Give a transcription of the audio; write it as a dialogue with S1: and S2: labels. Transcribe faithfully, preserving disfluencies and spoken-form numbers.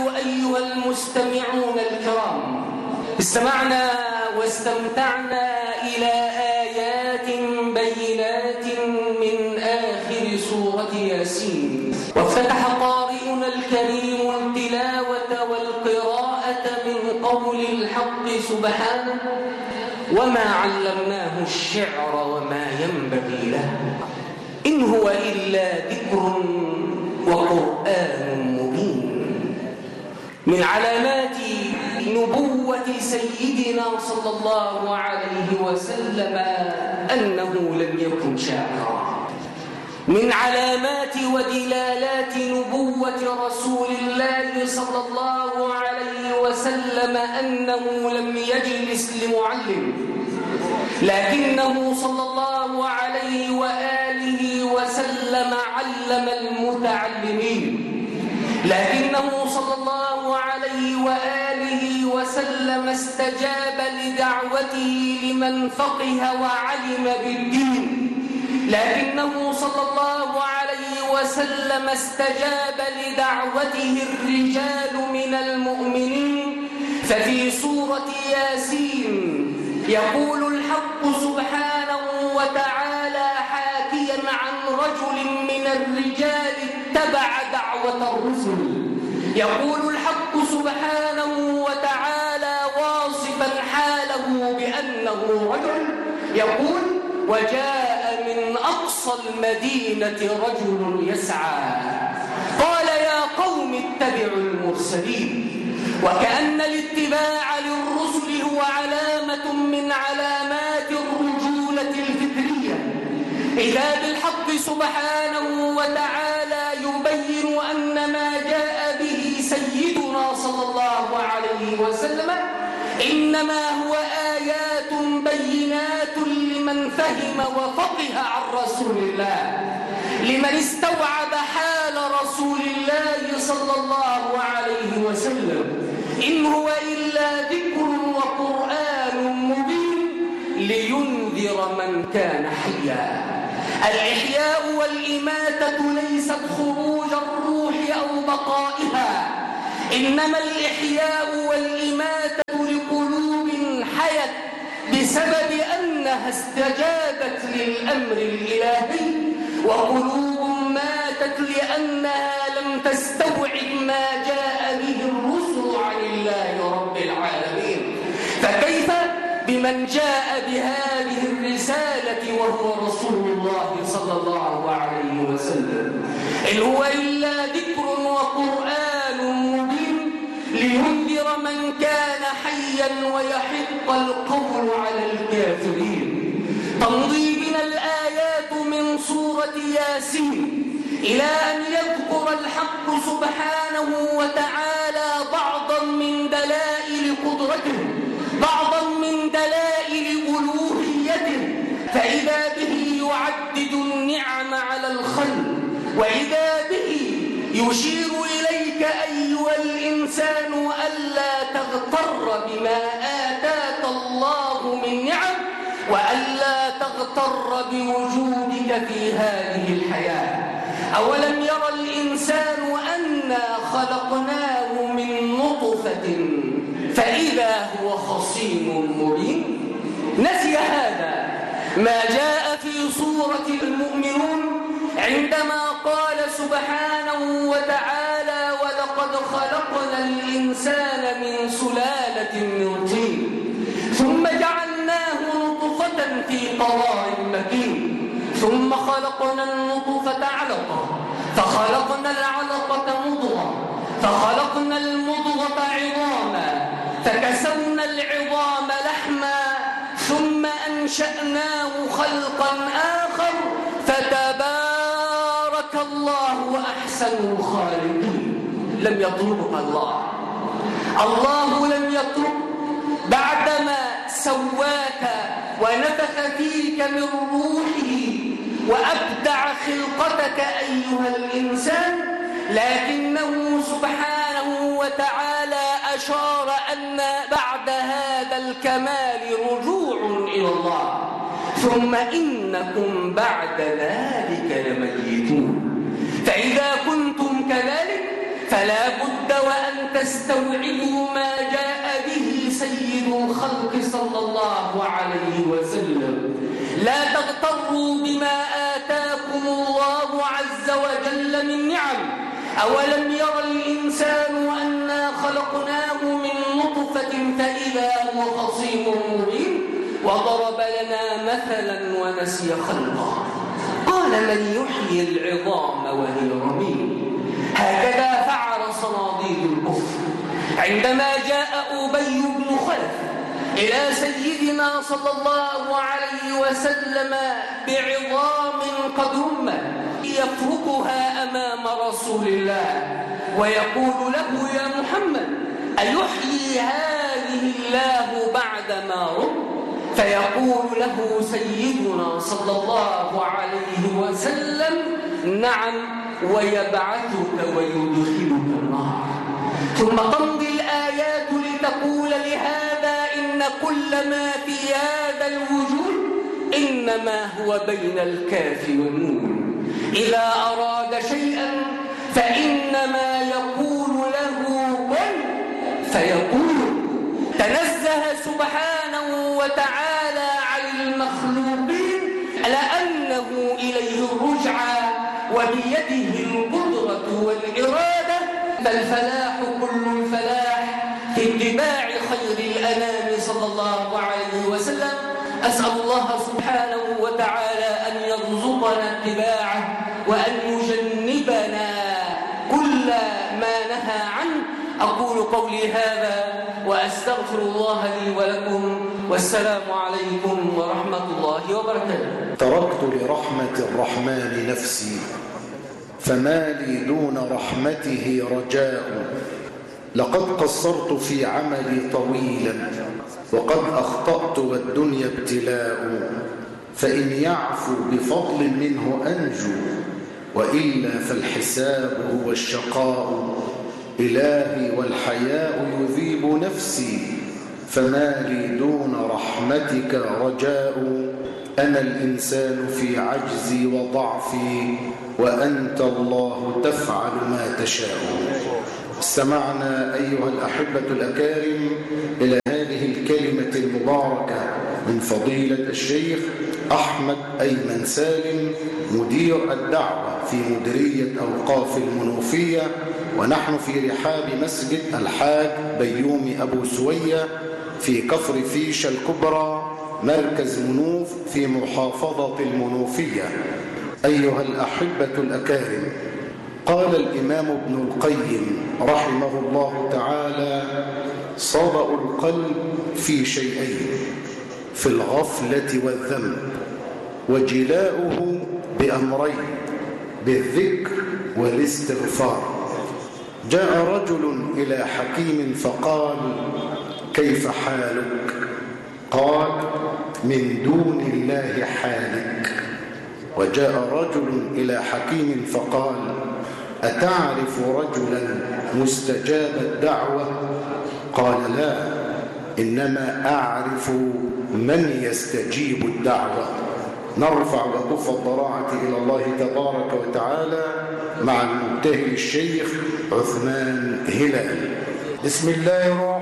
S1: أيها المستمعون الكرام، استمعنا واستمتعنا إلى آيات بينات من آخر سورة ياسين، وافتتح قارئنا الكريم التلاوة والقراءة من قول الحق سبحانه: وما علمناه الشعر وما ينبغي له إن هو إلا ذكر وقرآن مبين. من علامات نبوة سيدنا صلى الله عليه وسلم أنه لم يكن شاعرا. من علامات ودلالات نبوة رسول الله صلى الله عليه وسلم أنه لم يجلس لمعلم، لكنه صلى الله عليه وآله وسلم علم المتعلمين، لكنه صلى الله عليه وآله وسلم استجاب لدعوته لمن فقه وعلم بالدين، لكنه صلى الله عليه وسلم استجاب لدعوته الرجال من المؤمنين. ففي سورة ياسين يقول الحق سبحانه وتعالى حاكيا عن رجل من الرجال اتبع دعوة الرسل، يقول الحق سبحانه وتعالى واصفا حاله بأنه رجل، يقول: وجاء من أقصى المدينة رجل يسعى قال يا قوم اتبعوا المرسلين. وكأن الاتباع للرسل هو علامة من علامات الرجولة الفكرية، إذا بالحق سبحانه وتعالى يبين أن ما جاء به سيدنا صلى الله عليه وسلم إنما هو آيات بينات لمن فهم وفقه عن رسول الله، لمن استوعب حال رسول الله صلى الله عليه وسلم. إن هو إلا ذكر وقرآن مبين لينذر من كان حيا. الإحياء والإماتة ليست خروج الروح أو بقائها، إنما الإحياء والإماتة لقلوب حيت بسبب أنها استجابت للأمر الإلهي، وقلوب ماتت لأنها لم تستوعب ما جاء به الرسل عن الله رب العالمين. فكيف بمن جاء بهذه الرسالة وهو رسول الله صلى الله عليه وسلم؟ إن هو إلا ذكر وقرآن مبين لينذر من كان حيا ويحق القول على الكافرين. تمضي بنا الآيات من سورة ياسين إلى أن يذكر الحق سبحانه وتعالى بعضا من دلائل قدرته، بعضا من دلائل ألوهيته، فإذا به يعدد النعم على الخلق، وإذا به يشير إليك أيها الإنسان ألا تغتر بما آتاك الله من نعم، وألا تغتر بوجودك في هذه الحياة. أولم يرى الإنسان أنا خلقناه من نطفة فإذا هو خصيم مبين؟ نسي هذا ما جاء في سورة المؤمنون عندما قال سبحانه وتعالى: ولقد خلقنا الإنسان من سلالة من طين ثم جعلناه نطفة في قرار مكين ثم خلقنا النطفة علقة فخلقنا العلقة مضغة فخلقنا المضغة عظاما فكسونا العظام لحما ثم أنشأناه خلقا آخر فتبارك الله أحسن الخالقين. لم يطلبك الله، الله لم يطلب بعدما سواك ونفخ فيك من روحه وأبدع خلقتك أيها الإنسان، لكنه سبحانه وتعالى أشار أن بعد هذا الكمال رجوع إلى الله، ثم إنكم بعد ذلك لميتون. فإذا كنتم كذلك فلا بد وأن تستوعبوا ما جاء به سيد الخلق صلى الله عليه وسلم. لا تغتروا بما آتاكم الله عز وجل من نعم. أولم ير الإنسان أنا خلقناه من نطفة فإذا هو خصيم مبين وضرب لنا مثلا ونسي خلقه قال من يحيي العظام وهي رميم. هكذا فعل صناديد الكفر عندما جاء أبي بن خلف إلى سيدنا صلى الله عليه وسلم بعظام قد رمت يفركها أمام رسول الله ويقول له يا محمد أيحيي هذه الله بعدما رم؟ فيقول له سيدنا صلى الله عليه وسلم نعم ويبعثك ويدخلك النار. ثم تمضي الآيات لتقول لهذا إن كل ما في هذا الوجود إنما هو بين الكاف والنون. إذا أراد شيئا فإنما يقول له كن فيكون. تنزه سبحانه وتعالى عن المخلوقين لأنه إليه الرجعى وبيده القدرة والإرادة. فالفلاح كل الفلاح في اتباع خير الأنام صلى الله عليه وسلم. أسأل الله سبحانه وتعالى أن يرزقنا اتباعه وأن يجنبنا كل ما نهى عنه. أقول قولي هذا وأستغفر الله لي ولكم والسلام عليكم ورحمة الله وبركاته.
S2: تركت لرحمة الرحمن نفسي فما لي دون رحمته رجاء. لقد قصرت في عملي طويلا وقد أخطأت والدنيا ابتلاء. فإن يعفو بفضل منه أنجو وإلا فالحساب هو الشقاء. إلهي والحياء يذيب نفسي فما لي دون رحمتك رجاء. أنا الإنسان في عجزي وضعفي وأنت الله تفعل ما تشاء. استمعنا أيها الأحبة الأكارم إلى هذه الكلمة المباركة من فضيلة الشيخ أحمد أيمن سالم مدير الدعوة في مديرية أوقاف المنوفية، ونحن في رحاب مسجد الحاج بيومي أبو سوية في كفر فيشة الكبرى مركز منوف في محافظة المنوفية. أيها الأحبة الأكارم، قال الإمام ابن القيم رحمه الله تعالى صدأ القلب في شيئين: في الغفلة والذنب، وجلاؤه بأمرين: بالذكر والاستغفار. جاء رجل إلى حكيم فقال: كيف حالك؟ قال: من دون الله حالك. وجاء رجل إلى حكيم فقال: أتعرف رجلا مستجاب الدعوة؟ قال: لا، إنما أعرف من يستجيب الدعوة. نرفع وكف الضراعة إلى الله تبارك وتعالى مع المبتهل الشيخ عثمان هلال. بسم الله الرحمن